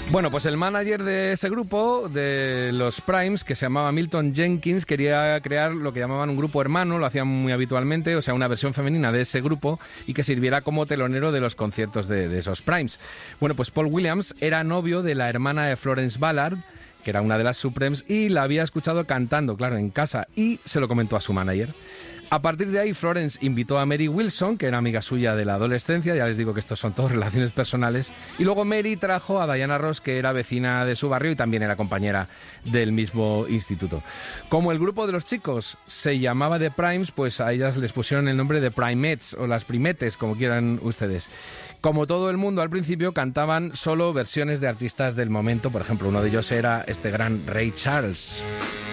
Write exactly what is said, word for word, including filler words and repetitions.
Bueno, pues el manager de ese grupo, de los Primes, que se llamaba Milton Jenkins, quería crear lo que llamaban un grupo hermano, lo hacían muy habitualmente, o sea, una versión femenina de ese grupo y que sirviera como telonero de los conciertos de, de esos Primes. Bueno, pues Paul Williams era novio de la hermana de Florence Ballard, que era una de las Supremes, y la había escuchado cantando, claro, en casa, y se lo comentó a su manager. A partir de ahí, Florence invitó a Mary Wilson, que era amiga suya de la adolescencia, ya les digo que estos son todos relaciones personales, y luego Mary trajo a Diana Ross, que era vecina de su barrio y también era compañera del mismo instituto. Como el grupo de los chicos se llamaba The Primes, pues a ellas les pusieron el nombre de Primettes, o las Primetes, como quieran ustedes. Como todo el mundo al principio, cantaban solo versiones de artistas del momento, por ejemplo, uno de ellos era este gran Ray Charles.